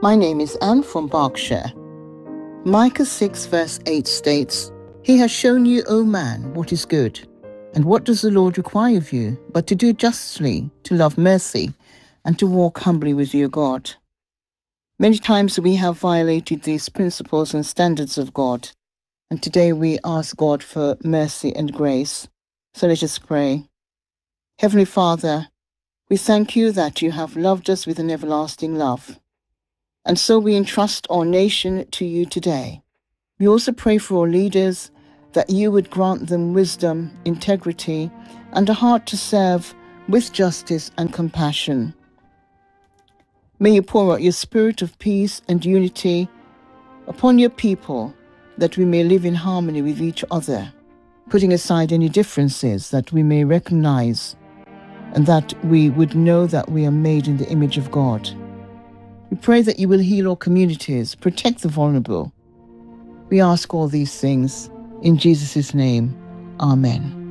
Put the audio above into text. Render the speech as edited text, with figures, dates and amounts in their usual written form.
My name is Anne from Berkshire. Micah 6 verse 8 states, "He has shown you, O man, what is good. And what does the Lord require of you, but to do justly, to love mercy, and to walk humbly with your God?" Many times we have violated these principles and standards of God, and today we ask God for mercy and grace. So let us pray. Heavenly Father, we thank you that you have loved us with an everlasting love. And so we entrust our nation to you today. We also pray for our leaders that you would grant them wisdom, integrity, and a heart to serve with justice and compassion. May you pour out your spirit of peace and unity upon your people, that we may live in harmony with each other, putting aside any differences that we may recognize, and that we would know that we are made in the image of God. We pray that you will heal our communities, protect the vulnerable. We ask all these things in Jesus' name. Amen.